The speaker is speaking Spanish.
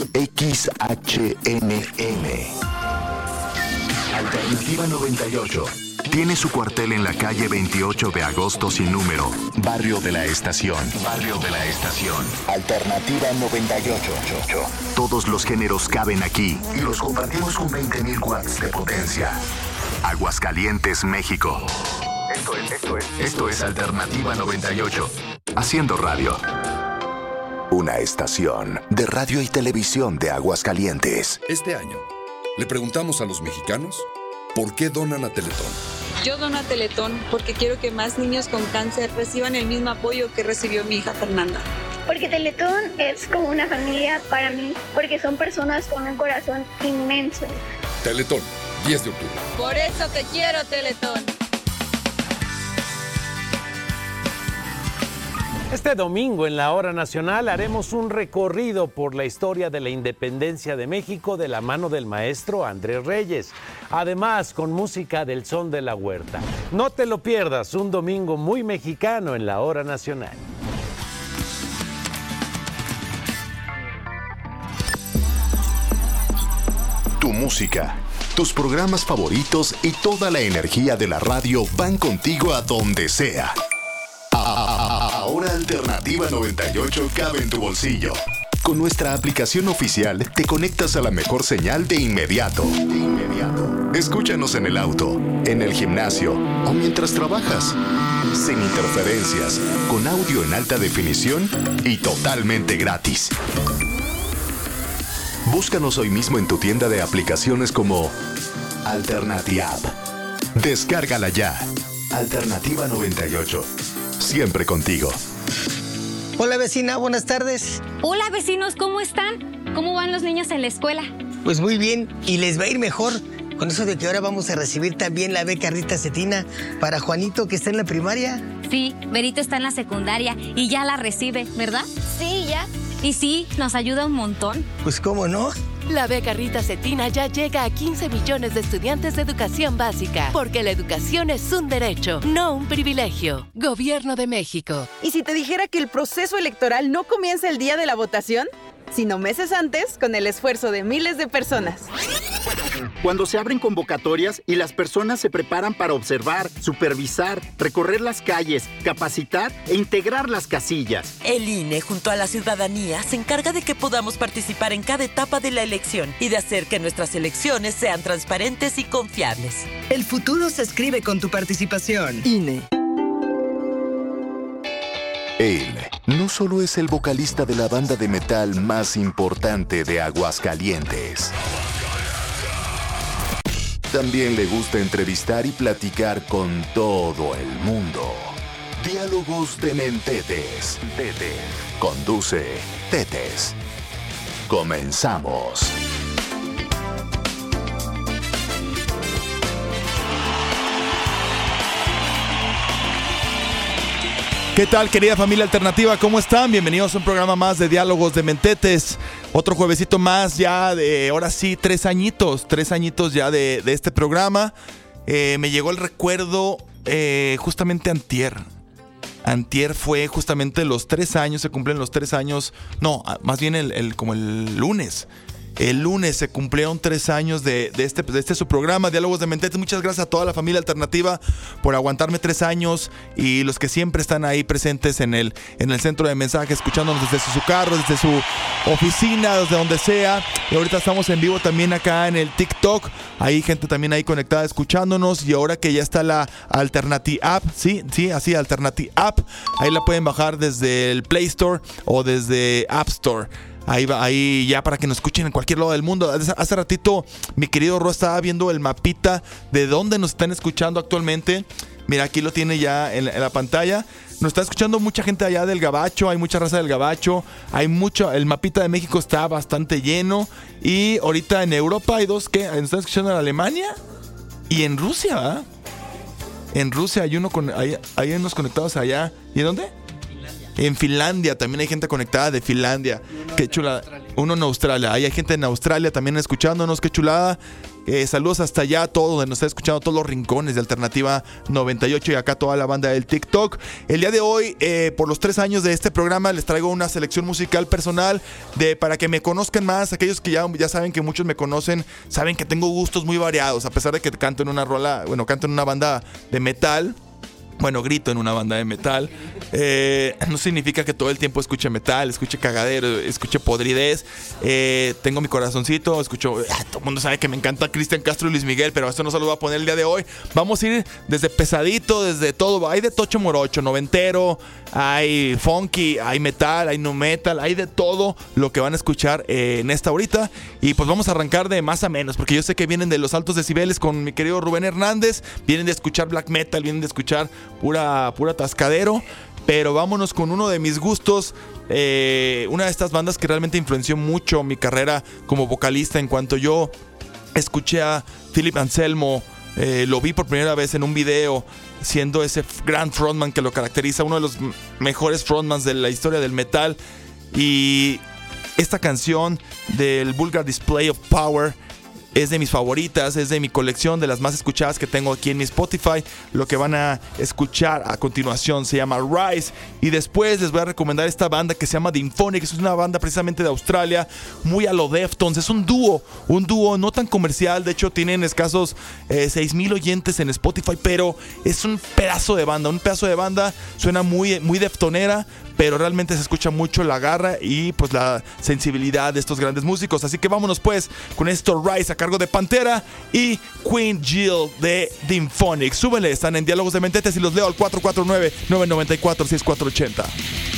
XHNM. Alternativa 98. Tiene su cuartel en la calle 28 de agosto sin número. Barrio de la Estación. Barrio de la Estación. Alternativa 98. Todos los géneros caben aquí y los compartimos con 20.000 watts de potencia. Aguascalientes, México. Esto es Alternativa 98. Haciendo radio. Una estación de radio y televisión de Aguascalientes. Este año, le preguntamos a los mexicanos por qué donan a Teletón. Yo dono a Teletón porque quiero que más niños con cáncer reciban el mismo apoyo que recibió mi hija Fernanda. Porque Teletón es como una familia para mí, porque son personas con un corazón inmenso. Teletón, 10 de octubre. Por eso te quiero, Teletón. Este domingo en la Hora Nacional haremos un recorrido por la historia de la independencia de México de la mano del maestro Andrés Reyes. Además, con música del Son de la Huerta. No te lo pierdas, un domingo muy mexicano en la Hora Nacional. Tu música, tus programas favoritos y toda la energía de la radio van contigo a donde sea. Ahora Alternativa 98 cabe en tu bolsillo. Con nuestra aplicación oficial te conectas a la mejor señal de inmediato. Escúchanos en el auto, en el gimnasio o mientras trabajas. Sin interferencias, con audio en alta definición y totalmente gratis. Búscanos hoy mismo en tu tienda de aplicaciones como Alternativa. Descárgala ya. Alternativa 98. Siempre contigo. Hola vecina, buenas tardes. Hola vecinos, ¿cómo están? ¿Cómo van los niños en la escuela? Pues muy bien, y les va a ir mejor con eso de que ahora vamos a recibir también la beca Rita Cetina para Juanito, que está en la primaria. Sí, Berito está en la secundaria y ya la recibe, ¿verdad? Sí, ya. Y sí, nos ayuda un montón. Pues cómo no. La beca Rita Cetina ya llega a 15 millones de estudiantes de educación básica, porque la educación es un derecho, no un privilegio. Gobierno de México. ¿Y si te dijera que el proceso electoral no comienza el día de la votación, sino meses antes, con el esfuerzo de miles de personas? Cuando se abren convocatorias y las personas se preparan para observar, supervisar, recorrer las calles, capacitar e integrar las casillas. El INE, junto a la ciudadanía, se encarga de que podamos participar en cada etapa de la elección y de hacer que nuestras elecciones sean transparentes y confiables. El futuro se escribe con tu participación. INE. Él no solo es el vocalista de la banda de metal más importante de Aguascalientes. También le gusta entrevistar y platicar con todo el mundo. Diálogos de Mentetes. Conduce Tetes. Comenzamos. ¿Qué tal, querida familia alternativa? ¿Cómo están? Bienvenidos a un programa más de Diálogos de Mentetes. Otro juevesito más ya de, ahora sí, 3 añitos ya de este programa. Me llegó el recuerdo justamente antier. Antier fue justamente los 3 años, se cumplen los 3 años. No, más bien como el lunes. El lunes se cumplieron 3 años de este su programa, Diálogos de Mentetes. Muchas gracias a toda la familia alternativa por aguantarme 3 años y los que siempre están ahí presentes en el centro de mensajes, escuchándonos desde su carro, desde su oficina, desde donde sea. Y ahorita estamos en vivo también acá en el TikTok. Hay gente también ahí conectada escuchándonos. Y ahora que ya está la Alternative App, sí, así, Alternative App, ahí la pueden bajar desde el Play Store o desde App Store. Ahí ya para que nos escuchen en cualquier lado del mundo. Hace ratito mi querido Ro estaba viendo el mapita de dónde nos están escuchando actualmente. Mira, aquí lo tiene ya en la pantalla. Nos está escuchando mucha gente allá del Gabacho, hay mucha raza del Gabacho, el mapita de México está bastante lleno. Y ahorita en Europa hay 2 que nos están escuchando, en Alemania y en Rusia, ¿verdad? En Rusia hay unos conectados allá. ¿Y en dónde? en Finlandia, también hay gente conectada de Finlandia. Qué chulada. Uno en Australia, hay gente en Australia también escuchándonos, qué chulada. Saludos hasta allá a todos, donde nos está escuchando, todos los rincones de Alternativa 98 y acá toda la banda del TikTok. El día de hoy, por los 3 años de este programa, les traigo una selección musical personal para que me conozcan más. Aquellos que ya saben que muchos me conocen, saben que tengo gustos muy variados, a pesar de que canto en canto en una banda de metal. Bueno, grito en una banda de metal. No significa que todo el tiempo escuche metal, escuche cagadero, escuche podridez. Tengo mi corazoncito, escucho... todo el mundo sabe que me encanta Cristian Castro y Luis Miguel, pero esto no se lo voy a poner el día de hoy. Vamos a ir desde pesadito, desde todo. Hay de tocho morocho, noventero, hay funky, hay metal, hay nu metal, hay de todo lo que van a escuchar en esta horita. Y pues vamos a arrancar de más a menos, porque yo sé que vienen de los altos decibeles con mi querido Rubén Hernández, vienen de escuchar black metal, vienen de escuchar pura tascadero, pero vámonos con uno de mis gustos, una de estas bandas que realmente influenció mucho mi carrera como vocalista. En cuanto yo escuché a Philip Anselmo, lo vi por primera vez en un video, siendo ese gran frontman que lo caracteriza, uno de los mejores frontmans de la historia del metal. Y esta canción del Vulgar Display of Power es de mis favoritas, es de mi colección, de las más escuchadas que tengo aquí en mi Spotify. Lo que van a escuchar a continuación se llama Rise. Y después les voy a recomendar esta banda que se llama Dymphonic. Es una banda precisamente de Australia, muy a lo Deftones. Es un dúo no tan comercial. De hecho, tienen escasos 6,000 oyentes en Spotify, pero es un pedazo de banda. Suena muy, muy deftonera, pero realmente se escucha mucho la garra y pues la sensibilidad de estos grandes músicos. Así que vámonos pues con esto, Rise, a cargo de Pantera y Queen Jill de Dymphonic. Súbele, están en Diálogos de Mentetes y los leo al 449-994-6480.